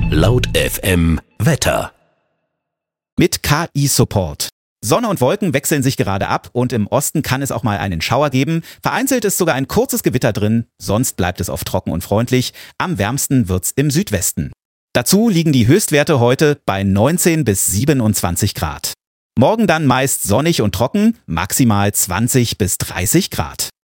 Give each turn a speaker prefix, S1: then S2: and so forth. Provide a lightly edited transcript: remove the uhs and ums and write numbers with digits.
S1: Laut FM Wetter.
S2: Mit KI-Support. Sonne und Wolken wechseln sich gerade ab und im Osten kann es auch mal einen Schauer geben. Vereinzelt ist sogar ein kurzes Gewitter drin, sonst bleibt es oft trocken und freundlich. Am wärmsten wird's im Südwesten. Dazu liegen die Höchstwerte heute bei 19 bis 27 Grad. Morgen dann meist sonnig und trocken, maximal 20 bis 30 Grad.